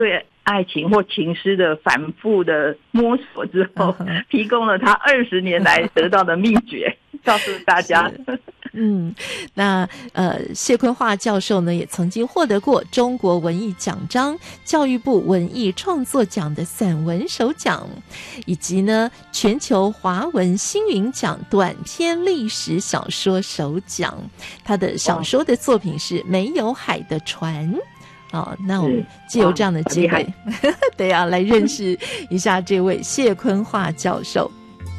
对爱情或情诗的反复的摸索之后，提供了他20年来得到的秘诀，告诉大家。 那谢坤化教授呢，也曾经获得过中国文艺奖章、教育部文艺创作奖的散文首奖，以及呢全球华文星云奖短篇历史小说首奖。他的小说的作品是《没有海的船》。那我们藉由这样的机会，对啊，来认识一下这位谢坤化教授。